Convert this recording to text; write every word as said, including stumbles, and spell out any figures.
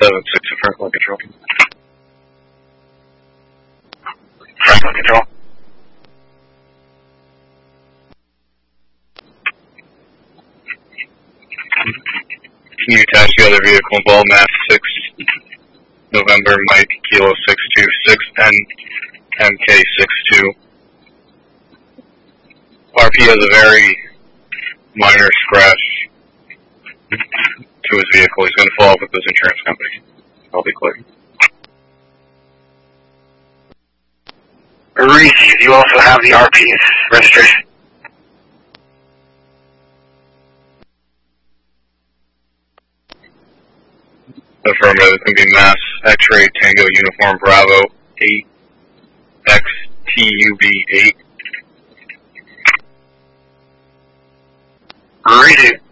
seven six to Franklin Control. Franklin Control. Can you attach the other vehicle involved, Mass six, November, Mike, Kilo six two six, N, M K six two. R P has a very minor scratch to his vehicle. He's going to follow up with his insurance company. I'll be clear. Reese, you also have the R P's registration. Affirmative. It's going to be Mass X-Ray Tango Uniform Bravo eight X T U B eight. Read it.